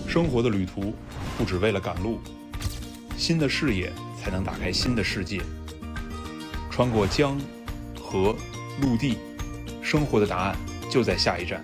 生活的旅途不只为了赶路，新的视野才能打开新的世界。穿过江、河、陆地，生活的答案就在下一站。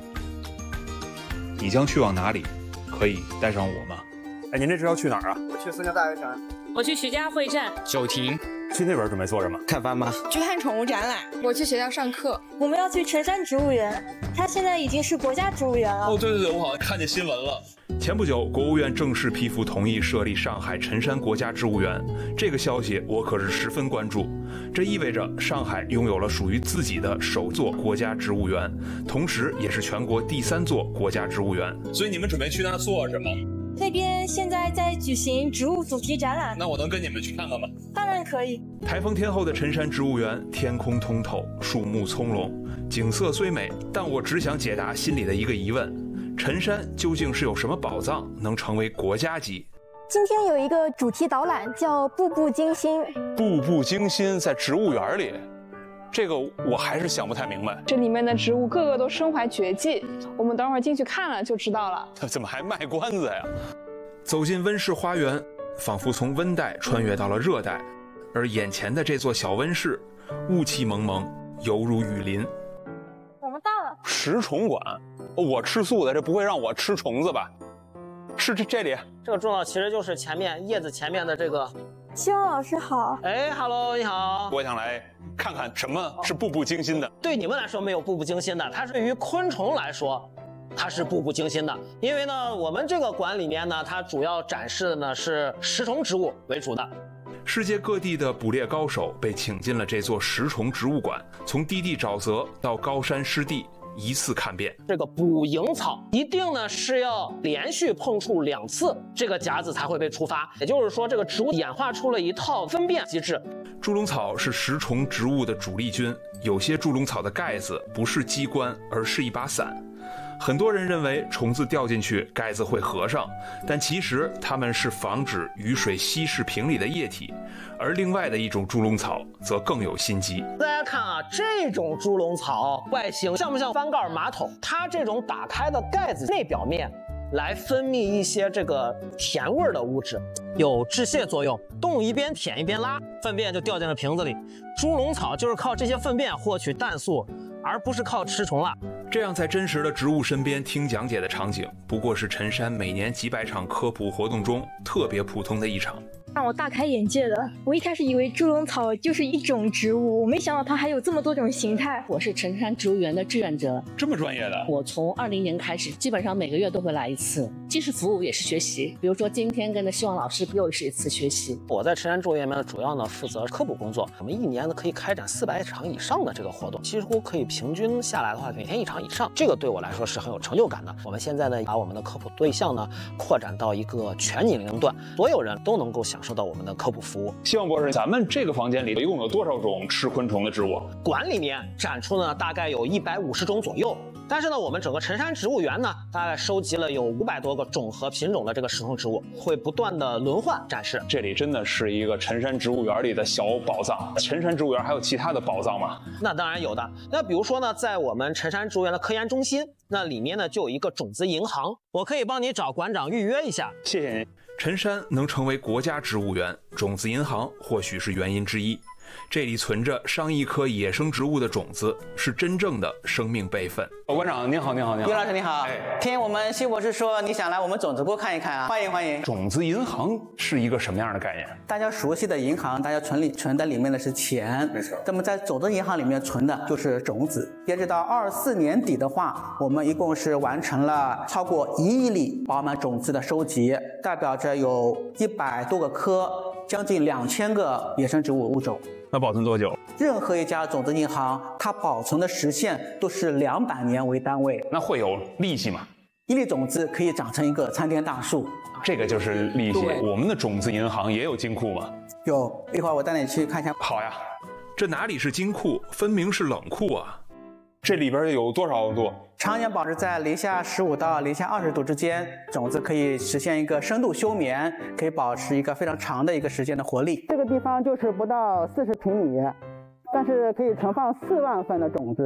你将去往哪里？可以带上我吗？ 哎，您这是要去哪儿啊？ 我去四川大学城。 我去徐家汇站。 九亭。 去那边准备做什么？ 看斑马。 去看宠物展览。 我去学校上课。 我们要去辰山植物园，它现在已经是国家植物园了。 哦，对，我好像看见新闻了。 前不久，国务院正式批复同意设立上海辰山国家植物园，这个消息我可是十分关注。这意味着上海拥有了属于自己的首座国家植物园，同时也是全国第3座国家植物园。 所以你们准备去那做什么？ 那边现在在举行植物主题展览。 那我能跟你们去看看吗？ 当然可以。 台风天后的辰山植物园，天空通透，树木葱茏，景色虽美，但我只想解答心里的一个疑问：辰山究竟是有什么宝藏能成为国家级？ 今天有一个主题导览叫步步惊心。 步步惊心在植物园里，这个我还是想不太明白。 这里面的植物个个都身怀绝技，我们等会儿进去看了就知道了。 怎么还卖关子呀？ 走进温室花园，仿佛从温带穿越到了热带，而眼前的这座小温室，雾气蒙蒙，犹如雨林。 我们到了。 食虫馆，我吃素的，这不会让我吃虫子吧？是这里。 这个重要其实就是前面叶子前面的这个。 希望老师好。 哎 ，Hello， 你好。 我想来看看什么是步步惊心的。 对你们来说没有步步惊心的，它是对于昆虫来说，它是步步惊心的。因为呢，我们这个馆里面呢，它主要展示的呢是食虫植物为主的。 世界各地的捕猎高手被请进了这座食虫植物馆，从低地沼泽到高山湿地，一次看遍。 这个捕蝇草一定呢是要连续碰触2次，这个夹子才会被触发。也就是说，这个植物演化出了一套分辨机制。 猪笼草是食虫植物的主力军，有些猪笼草的盖子不是机关，而是一把伞。很多人认为虫子掉进去盖子会合上，但其实它们是防止雨水稀释瓶里的液体。而另外的一种猪笼草则更有心机。 大家看啊，这种猪笼草外形像不像翻盖马桶？它这种打开的盖子内表面来分泌一些这个甜味的物质，有致泻作用。动一边舔一边拉，粪便就掉进了瓶子里。猪笼草就是靠这些粪便获取氮素，而不是靠吃虫了。 这样在真实的植物身边听讲解的场景，不过是辰山每年几百场科普活动中特别普通的一场。 让我大开眼界的，我一开始以为猪笼草就是一种植物，我没想到它还有这么多种形态。 我是辰山植物园的志愿者， 这么专业的。 我从20年开始，基本上每个月都会来一次，既是服务也是学习。比如说今天跟着希望老师又是一次学习。 我在辰山植物园里面主要呢负责科普工作，我们一年呢可以开展400场以上的这个活动，几乎可以平均下来的话每天1场以上，这个对我来说是很有成就感的。我们现在呢把我们的科普对象呢扩展到一个全年龄段，所有人都能够享受到我们的科普服务。 希望博士，咱们这个房间里一共有多少种吃昆虫的植物？ 馆里面展出呢大概有150种左右，但是呢我们整个辰山植物园呢大概收集了有500多个种和品种的这个食虫植物，会不断的轮换展示。 这里真的是一个辰山植物园里的小宝藏。辰山植物园还有其他的宝藏吗？ 那当然有的。那比如说呢，在我们辰山植物园的科研中心，那里面呢就有一个种子银行，我可以帮你找馆长预约一下。 谢谢您。 辰山能成为国家植物园，种子银行或许是原因之一。这里存着上亿颗野生植物的种子，是真正的生命备份。 馆长您好，您好，您好。 于老师你好。听我们辛博士说你想来我们种子库看一看啊，欢迎欢迎。 种子银行是一个什么样的概念？大家熟悉的银行，大家存的里面的是钱，没错。那么在种子银行里面存的就是种子。截止到24年底的话，我们一共是完成了超过1亿粒饱满种子的收集，代表着有100多个科，将近2000个野生植物物种。 那保存多久？ 任何一家种子银行，它保存的时限都是200年为单位。 那会有利息吗 ？1粒种子可以长成一个参天大树， 这个就是利息。我们的种子银行也有金库吗？ 有，一会儿我带你去看一下。 好呀。 这哪里是金库，分明是冷库啊！ 这里边有多少度？ 常年保持在零下15到零下20度之间，种子可以实现一个深度休眠，可以保持一个非常长的一个时间的活力。这个地方就是不到40平米，但是可以存放4万份的种子。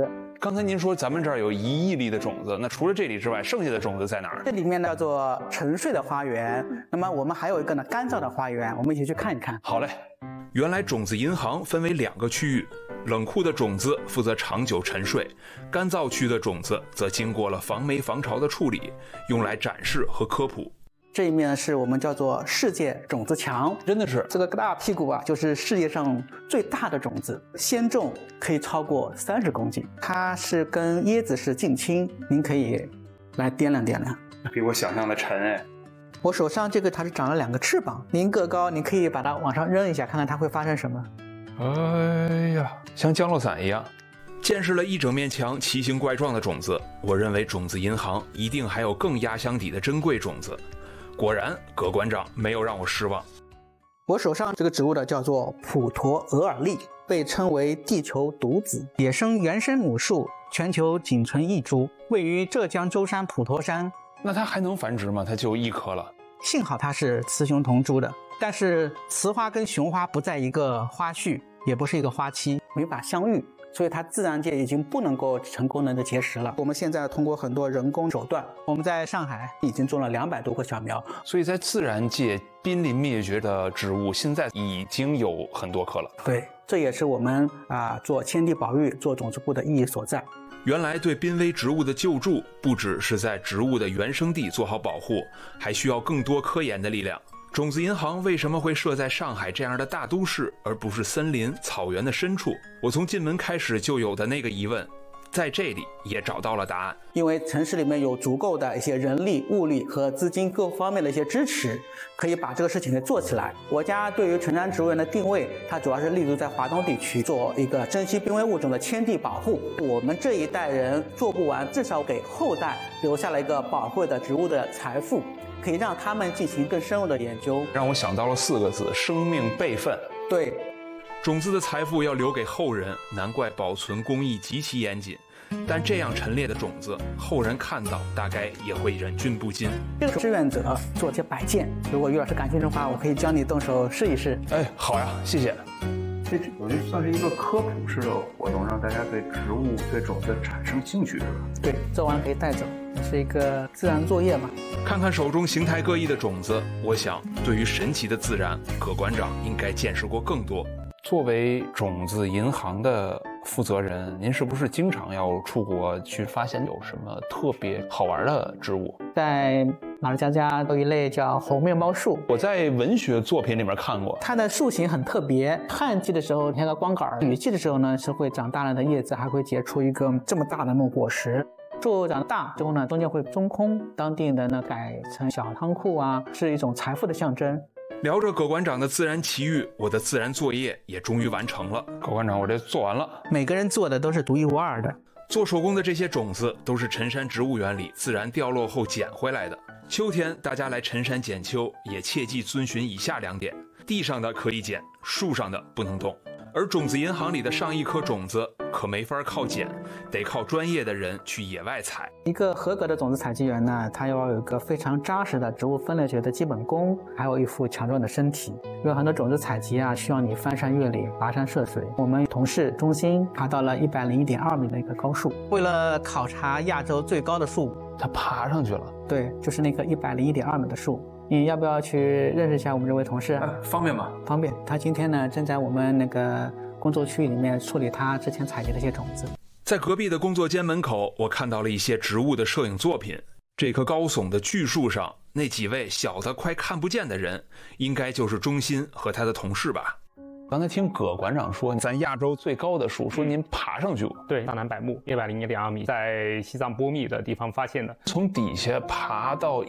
刚才您说咱们这儿有1亿粒的种子，那除了这里之外，剩下的种子在哪儿？ 这里面呢叫做沉睡的花园，那么我们还有一个呢干燥的花园，我们一起去看一看。 好嘞。原来种子银行分为2个区域，冷库的种子负责长久沉睡，干燥区的种子则经过了防霉防潮的处理，用来展示和科普。 这一面呢是我们叫做世界种子墙， 真的是这个大屁股啊，就是世界上最大的种子，先种可以超过30公斤，它是跟椰子是近亲，您可以来掂量掂量。 比我想象的沉哎。 我手上这个它是长了2个翅膀，您个高，您可以把它往上扔一下，看看它会发生什么。 哎呀，像降落伞一样。见识了一整面墙奇形怪状的种子，我认为种子银行一定还有更压箱底的珍贵种子。果然，葛馆长没有让我失望。 我手上这个植物呢叫做普陀额尔利，被称为地球独子，野生原生母树，全球仅存1株，位于浙江舟山普陀山。 那它还能繁殖吗？它就1颗了。 幸好它是雌雄同株的，但是雌花跟雄花不在一个花序，也不是一个花期，没法相遇，所以它自然界已经不能够成功的结实了。我们现在通过很多人工手段，我们在上海已经种了200多个小苗， 所以在自然界濒临灭绝的植物，现在已经有很多棵了。 对，这也是我们做迁地保育、做种子部的意义所在。 原来对濒危植物的救助，不只是在植物的原生地做好保护，还需要更多科研的力量。种子银行为什么会设在上海这样的大都市，而不是森林、草原的深处？我从进门开始就有的那个疑问，在这里也找到了答案。 因为城市里面有足够的一些人力、物力和资金各方面的一些支持，可以把这个事情给做起来。我家对于成山植物园的定位，它主要是立足在华东地区，做一个珍稀濒危物种的迁地保护。我们这一代人做不完，至少给后代留下了一个宝贵的植物的财富，可以让他们进行更深入的研究。 让我想到了4个字：生命备份。 对， 种子的财富要留给后人，难怪保存工艺极其严谨。但这样陈列的种子，后人看到大概也会忍俊不禁。 这个志愿者做些摆件，如果于老师感兴趣的话，我可以教你动手试一试。 哎，好呀，谢谢。 这我觉得算是一个科普式的活动，让大家对植物、对种子产生兴趣，是吧？ 对，做完可以带走，是一个自然作业嘛。 看看手中形态各异的种子，我想对于神奇的自然，葛馆长应该见识过更多。作为种子银行的负责人，您是不是经常要出国去发现有什么特别好玩的植物？ 在马六甲家有一类叫红面包树， 我在文学作品里面看过， 它的树形很特别。旱季的时候像个光杆，雨季的时候呢是会长大量的叶子，还会结出一个这么大的那种果实。树长大之后呢，中间会中空，当地人呢改成小仓库啊，是一种财富的象征。 聊着葛馆长的自然奇遇，我的自然作业也终于完成了。葛馆长，我这做完了。 每个人做的都是独一无二的。 做手工的这些种子都是陈山植物园里自然掉落后捡回来的。秋天大家来陈山捡秋，也切记遵循以下2点：地上的可以捡，树上的不能动。而种子银行里的上亿颗种子可没法靠捡，得靠专业的人去野外采。 一个合格的种子采集员呢，他要有一个非常扎实的植物分类学的基本功，还有一副强壮的身体。因为很多种子采集需要你翻山越岭、跋山涉水。我们同事中心爬到了101.2米的一个高树，为了考察亚洲最高的树， 他爬上去了。 对，就是那个101.2米的树。你要不要去认识一下我们这位同事？ 方便吗？ 方便。他今天呢正在我们那个工作区域里面处理他之前采集的一些种子。 在隔壁的工作间门口，我看到了一些植物的摄影作品。这棵高耸的巨树上，那几位小的快看不见的人，应该就是钟鑫和他的同事吧。刚才听葛馆长说，咱亚洲最高的树，说您爬上去过。 对，大南柏木101.2米，在西藏波密的地方发现的。 从底下爬到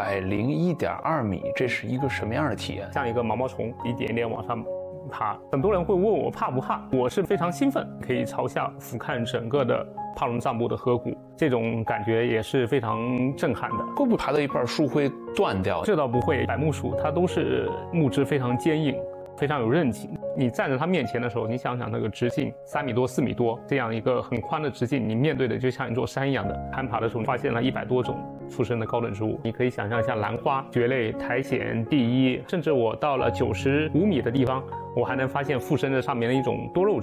101.2米，这是一个什么样的体验？ 像一个毛毛虫，一点点往上爬。很多人会问我怕不怕，我是非常兴奋，可以朝下俯瞰整个的帕隆藏布的河谷，这种感觉也是非常震撼的。 会不会爬到一半树会断掉？ 这倒不会，柏木树它都是木质非常坚硬，非常有韧劲。你站在它面前的时候，你想想那个直径3米多、4米多，这样一个很宽的直径，你面对的就像一座山一样的。攀爬的时候发现了100多种附生的高等植物，你可以想象像兰花、蕨类、苔藓、地衣，甚至我到了95米的地方，我还能发现附生在上面的一种多肉植物。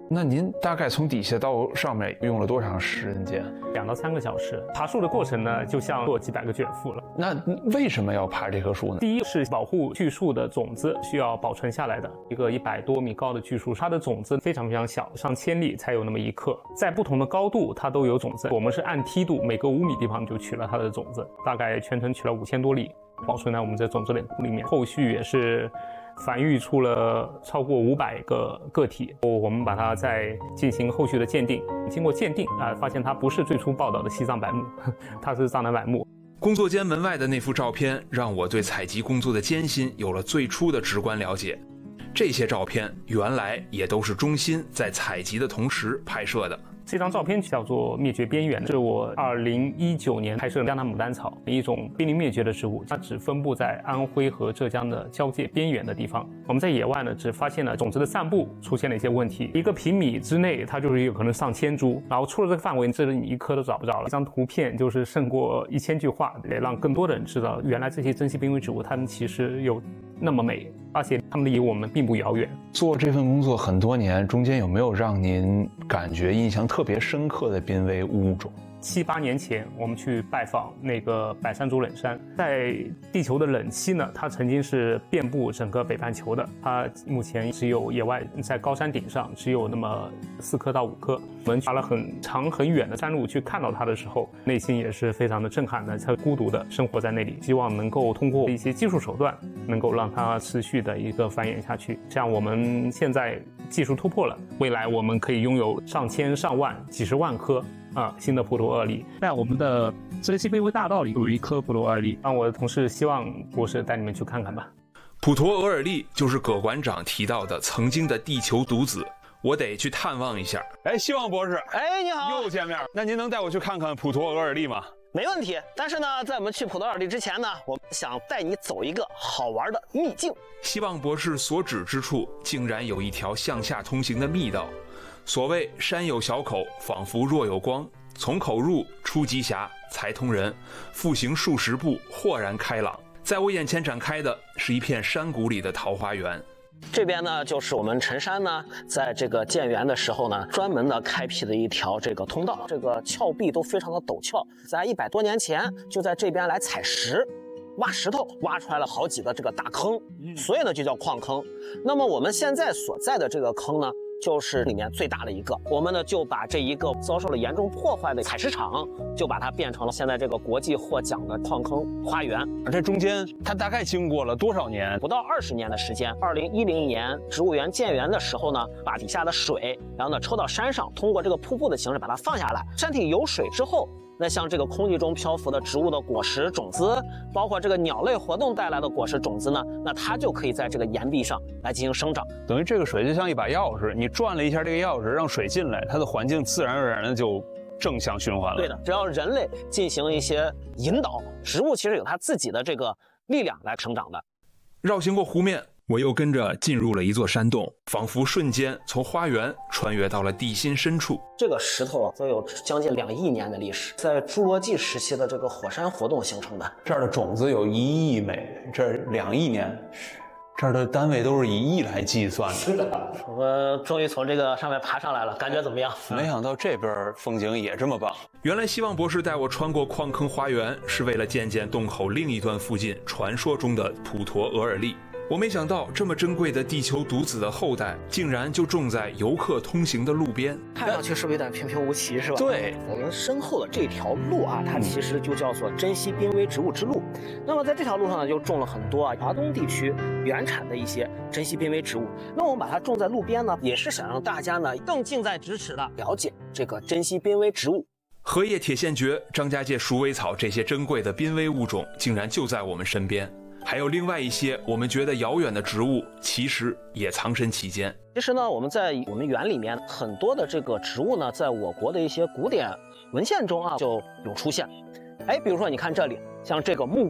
那您大概从底下到上面用了多长时间 ？2到3个小时。爬树的过程呢，就像做几百个卷腹了。 那为什么要爬这棵树呢？ 第一是保护巨树的种子需要保存下来的，一个100多米高的巨树，它的种子非常非常小，上千粒才有那么1克，在不同的高度它都有种子。我们是按梯度，每隔5米地方就取了它的种子，大概全程取了5000多粒，保存在我们这种子类库里面。后续也是繁育出了超过500个个体，我们把它再进行后续的鉴定。经过鉴定发现它不是最初报道的西藏柏木，它是藏南柏木。 工作间门外的那幅照片让我对采集工作的艰辛有了最初的直观了解。这些照片原来也都是中心在采集的同时拍摄的。 这张照片叫做灭绝边缘，是我2019年拍摄的江南牡丹草，一种濒临灭绝的植物，它只分布在安徽和浙江的交界边缘的地方。我们在野外呢，只发现了种子的散布出现了一些问题，1个平米之内它就是有可能上千株，然后出了这个范围，这里你1颗都找不着了。一张图片就是胜过1000句话，也让更多的人知道，原来这些珍稀濒危植物它们其实有那么美，而且它们离我们并不遥远。 做这份工作很多年，中间有没有让您感觉印象特别深刻的濒危物种 ？7、8年前，我们去拜访那个百山族冷杉，在地球的冷期呢，它曾经是遍布整个北半球的。它目前只有野外在高山顶上只有那么4颗到5颗。我们爬了很长很远的山路去看到它的时候，内心也是非常的震撼的。它孤独的生活在那里，希望能够通过一些技术手段，能够让它持续的一个繁衍下去。像我们现在技术突破了，未来我们可以拥有上千上万几十万颗新的普陀厄利。在我们的珍稀濒危大道里有1颗普陀厄利，让我的同事希望博士带你们去看看吧。 普陀额尔利就是葛馆长提到的曾经的地球独子，我得去探望一下。 希望博士， 你好， 又见面。那您能带我去看看普陀额尔利吗？ 没问题。但是呢，在我们去普陀尔利之前呢，我想带你走一个好玩的秘境。 希望博士所指之处，竟然有一条向下通行的密道。所谓山有小口，仿佛若有光，从口入，出极狭，才通人。复行数十步，豁然开朗。在我眼前展开的是一片山谷里的桃花源。 这边呢，就是我们陈山呢，在这个建园的时候呢，专门的开辟的一条这个通道，这个峭壁都非常的陡峭，在100多年前就在这边来采石。挖石头挖出来了好几个这个大坑，所以呢就叫矿坑。那么我们现在所在的这个坑呢，就是里面最大的一个。我们呢就把这一个遭受了严重破坏的采石场，就把它变成了现在这个国际获奖的矿坑花园。 这中间它大概经过了多少年？ 不到20年的时间。2010年植物园建园的时候呢，把底下的水，然后呢抽到山上，通过这个瀑布的形式把它放下来。山体有水之后，那像这个空气中漂浮的植物的果实种子，包括这个鸟类活动带来的果实种子呢，那它就可以在这个岩壁上来进行生长。 等于这个水就像一把钥匙，你转了一下这个钥匙，让水进来，它的环境自然而然的就正向循环了。 对的，只要人类进行一些引导，植物其实有它自己的这个力量来生长的。 绕行过湖面，我又跟着进入了一座山洞，仿佛瞬间从花园穿越到了地心深处。 这个石头都有将近2亿年的历史，在侏罗纪时期的这个火山活动形成的。 这儿的种子有1亿枚，这2亿年，这儿的单位都是以亿来计算的。 是的，我们终于从这个上面爬上来了，感觉怎么样？ 没想到这边风景也这么棒。 原来希望博士带我穿过矿坑花园，是为了见见洞口另一端附近传说中的普陀额尔利。我没想到这么珍贵的地球独子的后代，竟然就种在游客通行的路边。 看上去是不是有点平平无奇，是吧？ 对， 我们身后的这条路啊，它其实就叫做珍稀濒危植物之路。那么在这条路上呢，就种了很多华东地区原产的一些珍稀濒危植物。那我们把它种在路边呢，也是想让大家呢更近在咫尺的了解这个珍稀濒危植物。 荷叶铁线蕨、张家界鼠尾草这些珍贵的濒危物种，竟然就在我们身边。还有另外一些我们觉得遥远的植物，其实也藏身其间。 其实呢，我们在我们园里面很多的这个植物呢，在我国的一些古典文献中啊就有出现。比如说你看这里，像这个木瓜，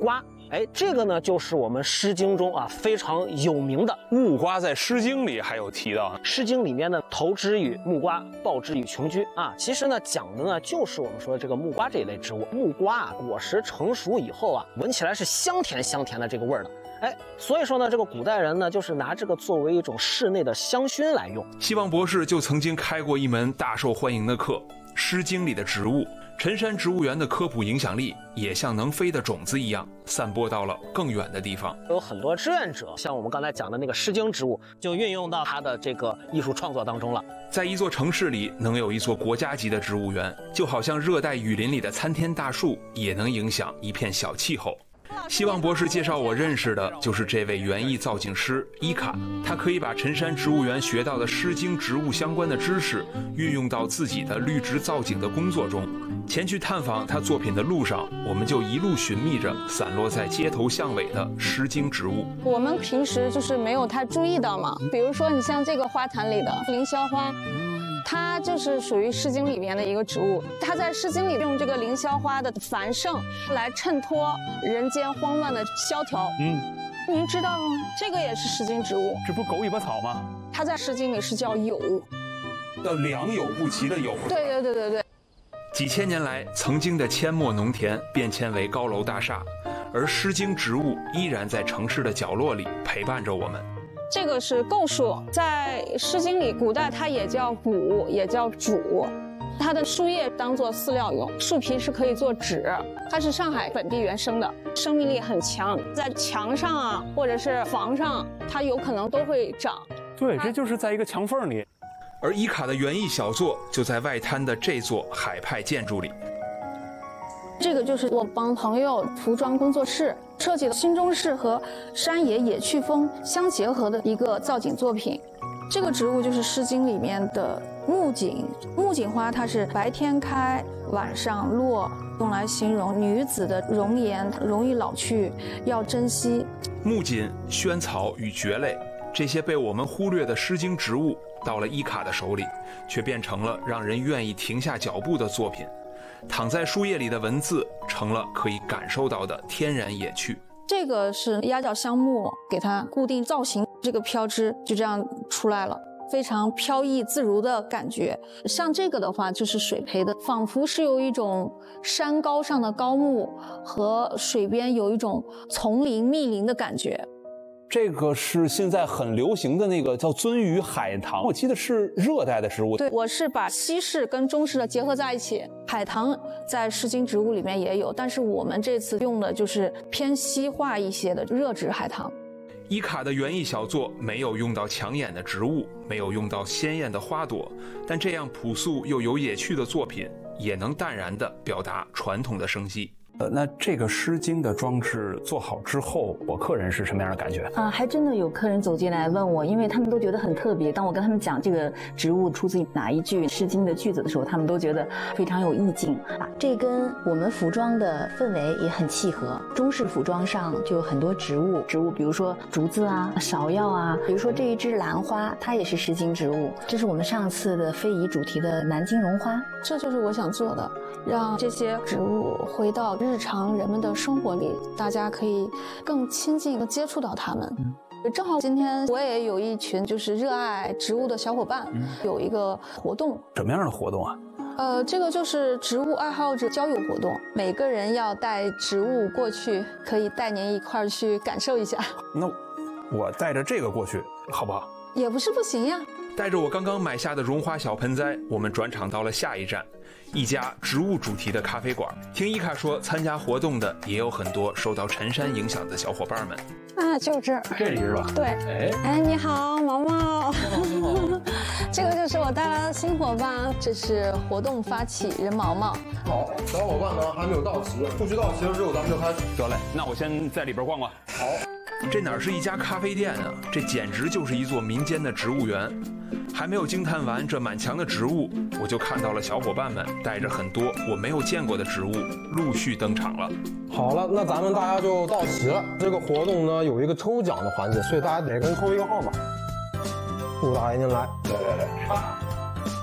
哎，这个呢就是我们《诗经》中啊非常有名的木瓜，在《诗经》里还有提到， 《诗经》里面呢投之以木瓜，报之以琼居啊。其实呢讲的呢就是我们说的这个木瓜这一类植物。木瓜啊果实成熟以后啊，闻起来是香甜香甜的这个味儿的。哎，所以说呢，这个古代人呢，就是拿这个作为一种室内的香薰来用。 希望博士就曾经开过一门大受欢迎的课，《诗经》里的植物。陈山植物园的科普影响力也像能飞的种子一样，散播到了更远的地方。 有很多志愿者，像我们刚才讲的那个《诗经》植物，就运用到他的这个艺术创作当中了。 在一座城市里能有一座国家级的植物园，就好像热带雨林里的参天大树，也能影响一片小气候。希望博士介绍我认识的就是这位园艺造景师伊卡，他可以把陈山植物园学到的《诗经》植物相关的知识运用到自己的绿植造景的工作中。前去探访他作品的路上，我们就一路寻觅着散落在街头巷尾的《诗经》植物。 我们平时就是没有太注意到嘛，比如说你像这个花坛里的凌霄花，它就是属于《诗经》里面的一个植物。它在《诗经》里用这个凌霄花的繁盛来衬托人间荒乱的萧条。您知道吗？这个也是《诗经》植物。 这不狗尾巴草吗？ 它在《诗经》里是叫有， 叫良莠不齐的莠。 对。 几千年来，曾经的阡陌农田变迁为高楼大厦，而《诗经》植物依然在城市的角落里陪伴着我们。 这个是构树，在《诗经》里，古代它也叫谷，也叫渚。它的树叶当做饲料用，树皮是可以做纸。它是上海本地原生的，生命力很强，在墙上啊，或者是房上，它有可能都会长。 对，这就是在一个墙缝里。 而伊卡的园艺小作就在外滩的这座海派建筑里。 这个就是我帮朋友服装工作室设计的新中式和山野野趣风相结合的一个造景作品。这个植物就是《诗经》里面的木槿。木槿花它是白天开，晚上落，用来形容女子的容颜容易老去，要珍惜。 木槿、萱草与蕨类，这些被我们忽略的《诗经》植物，到了伊卡的手里，却变成了让人愿意停下脚步的作品。躺在书页里的文字，成了可以感受到的天然野趣。 这个是压角香木，给它固定造型，这个飘枝就这样出来了，非常飘逸自如的感觉。像这个的话，就是水培的，仿佛是有一种山高上的高木和水边有一种丛林密林的感觉。 这个是现在很流行的那个叫鳟鱼海棠，我记得是热带的植物。 对，我是把西式跟中式的结合在一起。海棠在《诗经》植物里面也有，但是我们这次用的就是偏西化一些的热植海棠。 伊卡的园艺小作没有用到抢眼的植物，没有用到鲜艳的花朵，但这样朴素又有野趣的作品，也能淡然地表达传统的生机。 那这个《诗经》的装置做好之后，我客人是什么样的感觉？ 还真的有客人走进来问我，因为他们都觉得很特别。当我跟他们讲这个植物出自于哪一句《诗经》的句子的时候，他们都觉得非常有意境。 这跟我们服装的氛围也很契合。中式服装上就有很多植物，比如说竹子啊、芍药啊，比如说这一支兰花，它也是《诗经》植物。这是我们上次的非遗主题的南京绒花。 这就是我想做的，让这些植物回到日常人们的生活里，大家可以更亲近地接触到它们。正好今天我也有一群就是热爱植物的小伙伴，有一个活动。 什么样的活动啊？ 这个就是植物爱好者交友活动，每个人要带植物过去，可以带您一块儿去感受一下。 那我带着这个过去好不好？ 也不是不行呀。 带着我刚刚买下的绒花小盆栽，我们转场到了下一站，一家植物主题的咖啡馆。听伊卡说，参加活动的也有很多受到陈山影响的小伙伴们。 就这儿， 这里是吧？ 对。你好，毛毛。这个就是我带来的新伙伴，这是活动发起人毛毛。 好，小伙伴呢还没有到齐，不许到齐了之后咱们就开始。 得嘞，那我先在里边逛逛。 好。 这哪是一家咖啡店啊，这简直就是一座民间的植物园。还没有惊叹完这满墙的植物，我就看到了小伙伴们带着很多我没有见过的植物陆续登场了。 好了，那咱们大家就到齐了。这个活动呢有一个抽奖的环节，所以大家每个人抽一个号码。祝大爷您来。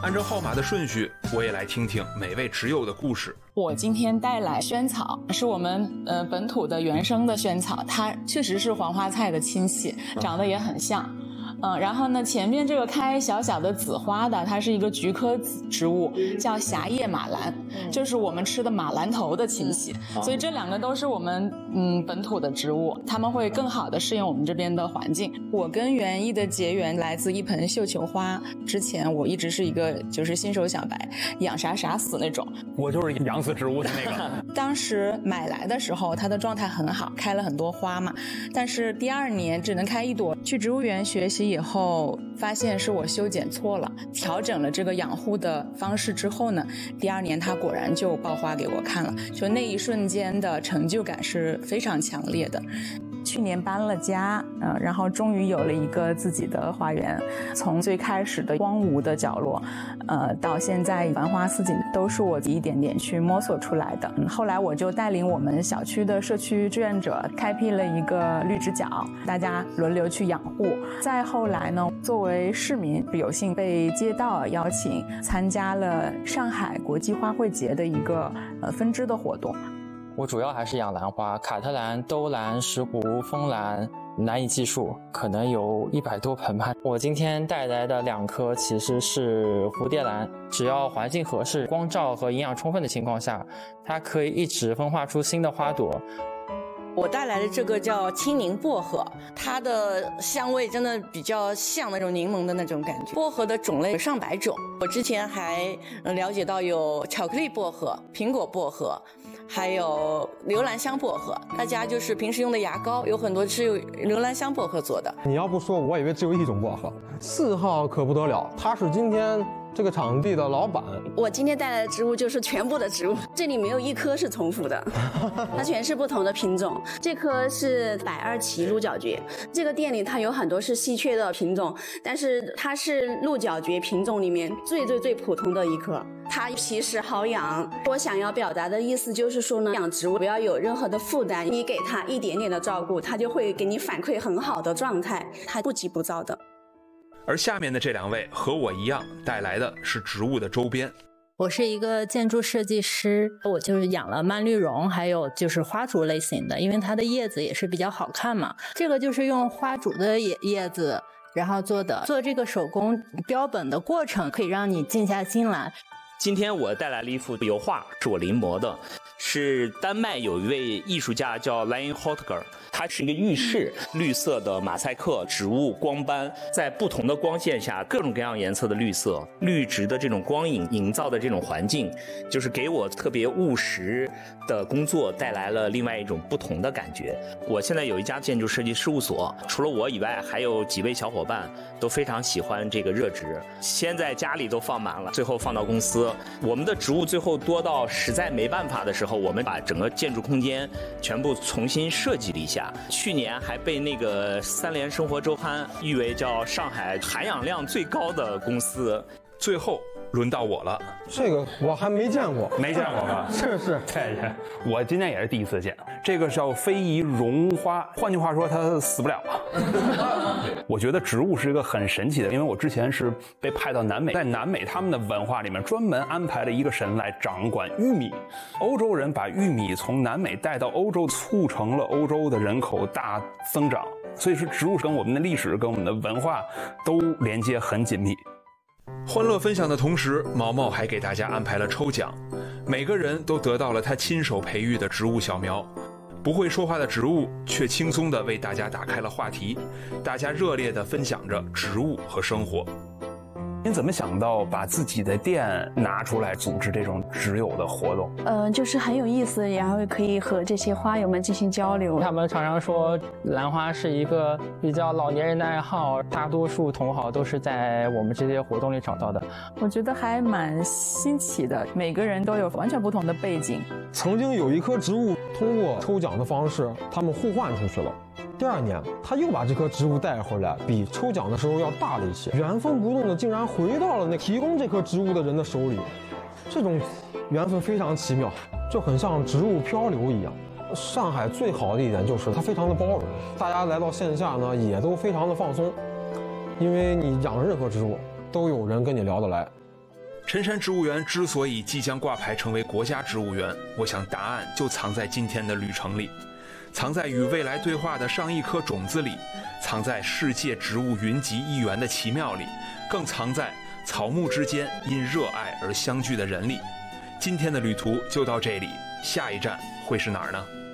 按照号码的顺序，我也来听听每位植友的故事。 我今天带来萱草，是我们本土的原生的萱草，它确实是黄花菜的亲戚，长得也很像。然后呢，前面这个开小小的紫花的，它是一个菊科植物，叫狭叶马兰，就是我们吃的马兰头的亲戚。所以这两个都是我们本土的植物，它们会更好的适应我们这边的环境。我跟园艺的结缘来自一盆绣球花，之前我一直是一个就是新手小白，养啥啥死那种。 我就是养死植物的那个。 当时买来的时候，它的状态很好，开了很多花嘛，但是第2年只能开1朵。去植物园学习以后，发现是我修剪错了，调整了这个养护的方式之后呢，第2年它果然就爆花给我看了，就那一瞬间的成就感是非常强烈的。去年搬了家，然后终于有了一个自己的花园。从最开始的荒芜的角落，到现在繁花似锦，都是我一点点去摸索出来的。后来我就带领我们小区的社区志愿者开辟了一个绿植角，大家轮流去养护。再后来呢，作为市民，有幸被街道邀请参加了上海国际花卉节的一个分支的活动。 我主要还是养兰花，卡特兰、兜兰、石斛、枫兰，难以计数，可能有100多盆吧。我今天带来的2棵其实是蝴蝶兰，只要环境合适、光照和营养充分的情况下，它可以一直分化出新的花朵。 我带来的这个叫青柠薄荷，它的香味真的比较像那种柠檬的那种感觉。薄荷的种类有上百种，我之前还了解到有巧克力薄荷、苹果薄荷，还有留兰香薄荷。大家就是平时用的牙膏，有很多是用留兰香薄荷做的。 你要不说，我以为只有1种薄荷。4号可不得了，他是今天这个场地的老板。 我今天带来的植物就是全部的植物，这里没有1棵是重复的，它全是不同的品种。这棵是百二奇鹿角蕨，这个店里它有很多是稀缺的品种，但是它是鹿角蕨品种里面最普通的一棵。它皮实好养。我想要表达的意思就是说呢，养植物不要有任何的负担，你给它一点点的照顾，它就会给你反馈很好的状态，它不急不躁的。 而下面的这2位和我一样，带来的是植物的周边。 我是一个建筑设计师，我就是养了蔓绿绒，还有就是花竹类型的，因为它的叶子也是比较好看嘛。这个就是用花竹的叶子然后做的，做这个手工标本的过程可以让你静下心来。 今天我带来了一幅油画，是我临摹的，是丹麦有一位艺术家叫 Lion Hotger， 它是一个浴室，绿色的马赛克植物光斑，在不同的光线下各种各样颜色的绿色，绿植的这种光影营造的这种环境，就是给我特别务实的工作带来了另外一种不同的感觉。我现在有一家建筑设计事务所，除了我以外还有几位小伙伴都非常喜欢这个热植，先在家里都放满了，最后放到公司。我们的植物最后多到实在没办法的时候，我们把整个建筑空间全部重新设计了一下。去年还被那个3联生活周刊誉为叫上海含氧量最高的公司。 最后轮到我了， 这个我还没见过， 没见过吧？ 是， 对，我今天也是第一次见。这个叫非遗绒花，换句话说，它死不了了。我觉得植物是一个很神奇的，因为我之前是被派到南美，在南美他们的文化里面专门安排了一个神来掌管玉米。欧洲人把玉米从南美带到欧洲，促成了欧洲的人口大增长。所以说，植物跟我们的历史、跟我们的文化都连接很紧密。 欢乐分享的同时，毛毛还给大家安排了抽奖，每个人都得到了他亲手培育的植物小苗。不会说话的植物却轻松地为大家打开了话题，大家热烈地分享着植物和生活。 您怎么想到把自己的店拿出来组织这种植友的活动？ 就是很有意思，然后可以和这些花友们进行交流。 他们常常说兰花是一个比较老年人的爱好，大多数同好都是在我们这些活动里找到的。 我觉得还蛮新奇的，每个人都有完全不同的背景。 曾经有一棵植物通过抽奖的方式，他们互换出去了。第2年，他又把这棵植物带回来，比抽奖的时候要大了一些，原封不动的竟然回到了那提供这棵植物的人的手里。这种缘分非常奇妙，就很像植物漂流一样。上海最好的一点就是它非常的包容，大家来到线下呢也都非常的放松，因为你养任何植物都有人跟你聊得来。 辰山植物园之所以即将挂牌成为国家植物园，我想答案就藏在今天的旅程里，藏在与未来对话的上亿颗种子里，藏在世界植物云集一园的奇妙里，更藏在草木之间因热爱而相聚的人里。今天的旅途就到这里，下一站会是哪儿呢？